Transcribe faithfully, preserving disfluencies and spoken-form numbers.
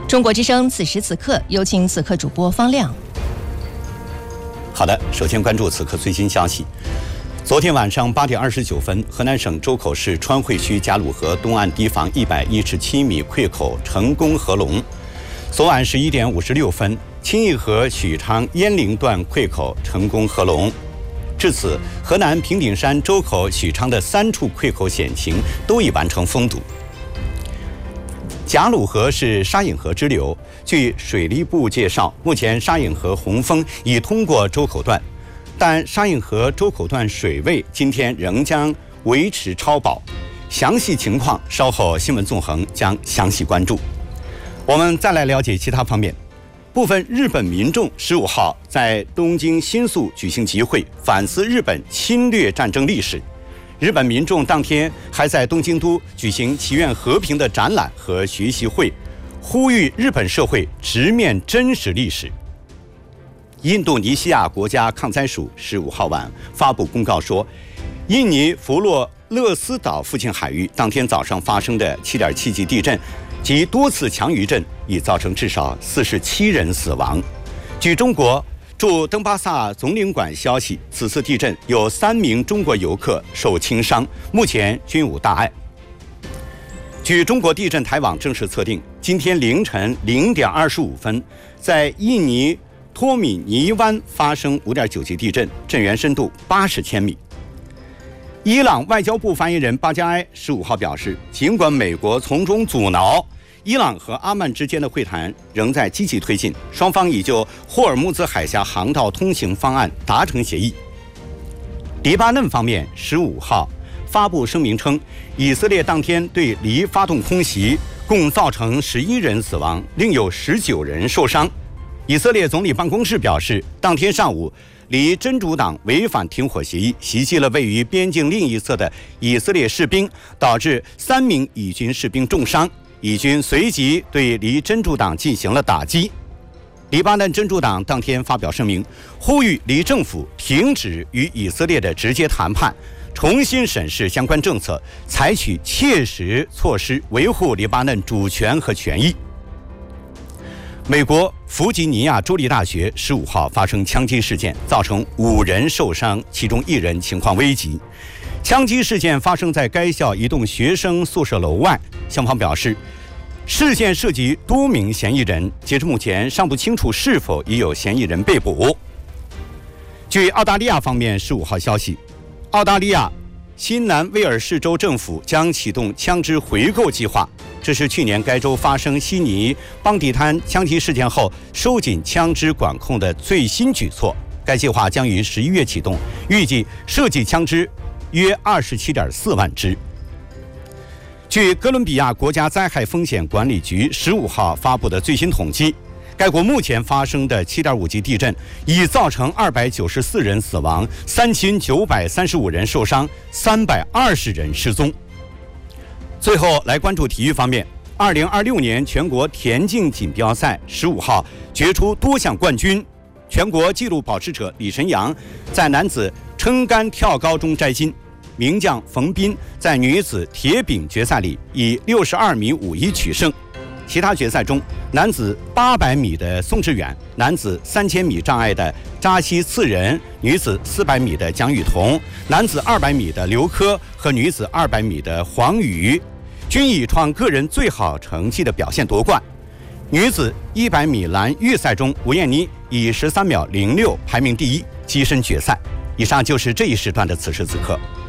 中国之声此时此刻，有请此刻主播方亮。 好的，首先关注此刻最新消息。昨天晚上八点二十九分，河南省周口市川汇区贾鲁河东岸堤防一百一十七米溃口成功合龙。昨晚十一点五十六分，清义河许昌鄢陵段溃口成功合龙。至此，河南平顶山、周口、许昌的三处溃口险情都已完成封堵。贾鲁河是沙引河支流，据水利部介绍，目前沙引河洪峰已通过周口段，但沙引河周口段水位今天仍将维持超保，详细情况稍后新闻纵横将详细关注。我们再来了解其他方面。部分日本民众十五号在东京新宿举行集会，反思日本侵略战争历史。日本民众当天还在东京都举行祈愿和平的展览和学习会，呼吁日本社会直面真实历史。印度尼西亚国家抗灾署十五号晚发布公告说，印尼弗洛勒斯岛附近海域当天早上发生的 七点七 级地震及多次强余震已造成至少四十七人死亡。据中国驻登巴萨总领馆消息，此次地震有三名中国游客受轻伤，目前均无大碍。据中国地震台网正式测定，今天凌晨零点二十五分，在印尼托米尼湾发生 五点九 级地震，震源深度八十千米。伊朗外交部发言人巴加埃十五号表示，尽管美国从中阻挠，伊朗和阿曼之间的会谈仍在积极推进，双方已就霍尔木兹海峡航道通行方案达成协议。黎巴嫩方面十五号发布声明称，以色列当天对黎发动空袭，共造成十一人死亡，另有十九人受伤。以色列总理办公室表示，当天上午，黎真主党违反停火协议，袭击了位于边境另一侧的以色列士兵，导致三名以军士兵重伤。以军随即对黎真主党进行了打击。黎巴嫩真主党当天发表声明，呼吁黎政府停止与以色列的直接谈判，重新审视相关政策，采取切实措施维护黎巴嫩主权和权益。美国弗吉尼亚州立大学十五号发生枪击事件，造成五人受伤，其中一人情况危急。枪击事件发生在该校一栋学生宿舍楼外，校方表示，事件涉及多名嫌疑人，截至目前尚不清楚是否已有嫌疑人被捕。据澳大利亚方面十五号消息，澳大利亚新南威尔士州政府将启动枪支回购计划，这是去年该州发生悉尼邦迪滩枪击事件后收紧枪支管控的最新举措。该计划将于十一月启动，预计涉及枪支约二十七点四万支。据哥伦比亚国家灾害风险管理局十五号发布的最新统计，该国目前发生的 七点五 级地震已造成二百九十四人死亡，三千九百三十五人受伤，三百二十人失踪。最后来关注体育方面，二零二六年全国田径锦标赛十五号决出多项冠军，全国纪录保持者李晨阳在男子撑杆跳高中摘金，名将冯彬在女子铁饼决赛里以六十二米五一取胜。其他决赛中，男子八百米的宋志远，男子三千米障碍的扎西次仁，女子四百米的蒋雨桐，男子二百米的刘科和女子二百米的黄宇，均以创个人最好成绩的表现夺冠。女子一百米栏预赛中，吴艳妮以十三秒零六排名第一，跻身决赛。以上就是这一时段的此时此刻。